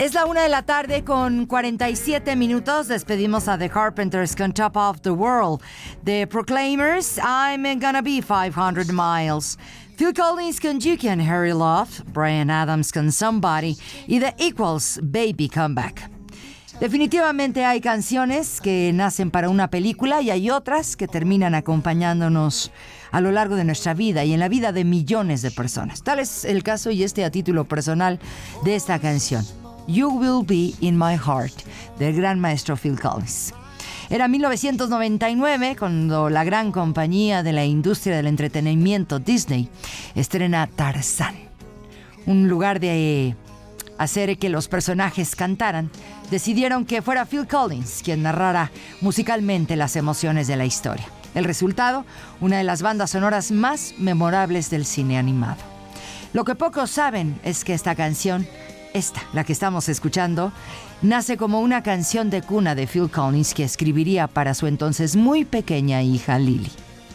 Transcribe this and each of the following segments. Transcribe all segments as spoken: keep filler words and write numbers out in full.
Es la una de la tarde con cuarenta y siete minutos. Despedimos a The Carpenters con Top of the World. The Proclaimers, I'm Gonna Be five hundred miles. Phil Collins con You Can Hurry Love. Bryan Adams con Somebody. Y The Equals, Baby Come Back. Definitivamente hay canciones que nacen para una película y hay otras que terminan acompañándonos a lo largo de nuestra vida y en la vida de millones de personas. Tal es el caso y este a título personal de esta canción, You Will Be in My Heart, del gran maestro Phil Collins. Era mil novecientos noventa y nueve cuando la gran compañía de la industria del entretenimiento Disney estrena Tarzán. Un lugar de hacer que los personajes cantaran, decidieron que fuera Phil Collins quien narrara musicalmente las emociones de la historia. El resultado, una de las bandas sonoras más memorables del cine animado. Lo que pocos saben es que esta canción, esta, la que estamos escuchando, nace como una canción de cuna de Phil Collins que escribiría para su entonces muy pequeña hija Lily.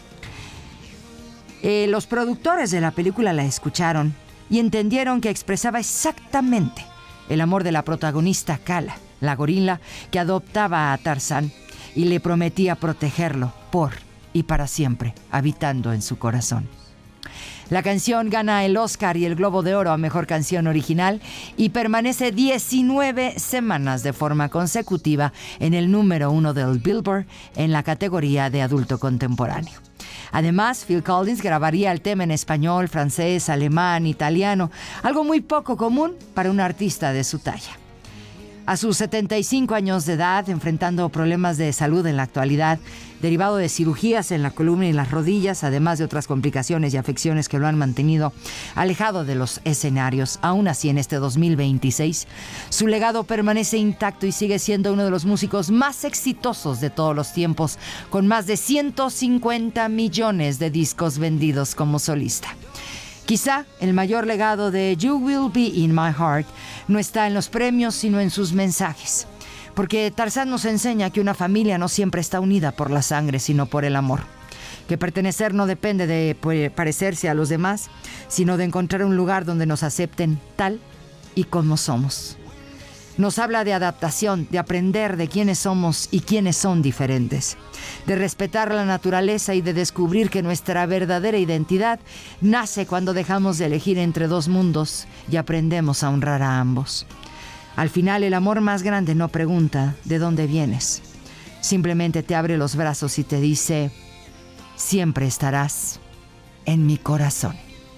Eh, los productores de la película la escucharon y entendieron que expresaba exactamente el amor de la protagonista Kala, la gorila que adoptaba a Tarzán y le prometía protegerlo por y para siempre, habitando en su corazón. La canción gana el Oscar y el Globo de Oro a Mejor Canción Original y permanece diecinueve semanas de forma consecutiva en el número uno del Billboard en la categoría de adulto contemporáneo. Además, Phil Collins grabaría el tema en español, francés, alemán, italiano, algo muy poco común para un artista de su talla. A sus setenta y cinco años de edad, enfrentando problemas de salud en la actualidad, derivado de cirugías en la columna y las rodillas, además de otras complicaciones y afecciones que lo han mantenido alejado de los escenarios, aún así en este dos mil veintiséis, su legado permanece intacto y sigue siendo uno de los músicos más exitosos de todos los tiempos, con más de ciento cincuenta millones de discos vendidos como solista. Quizá el mayor legado de You Will Be in My Heart no está en los premios, sino en sus mensajes. Porque Tarzán nos enseña que una familia no siempre está unida por la sangre, sino por el amor. Que pertenecer no depende de parecerse a los demás, sino de encontrar un lugar donde nos acepten tal y como somos. Nos habla de adaptación, de aprender de quiénes somos y quiénes son diferentes, de respetar la naturaleza y de descubrir que nuestra verdadera identidad nace cuando dejamos de elegir entre dos mundos y aprendemos a honrar a ambos. Al final, el amor más grande no pregunta de dónde vienes, simplemente te abre los brazos y te dice, siempre estarás en mi corazón.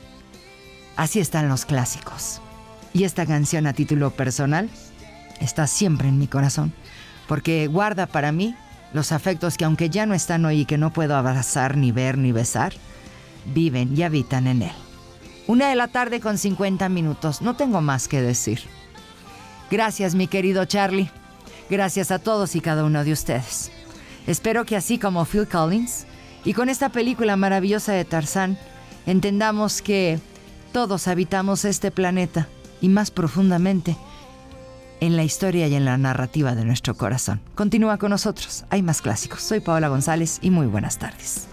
Así están los clásicos. Y esta canción a título personal está siempre en mi corazón, porque guarda para mí los afectos que aunque ya no están hoy y que no puedo abrazar, ni ver, ni besar, viven y habitan en él. Una de la tarde con cincuenta minutos, no tengo más que decir. Gracias, mi querido Charlie. Gracias a todos y cada uno de ustedes. Espero que así como Phil Collins, y con esta película maravillosa de Tarzán, entendamos que todos habitamos este planeta, y más profundamente, en la historia y en la narrativa de nuestro corazón. Continúa con nosotros, hay más clásicos. Soy Paola González y muy buenas tardes.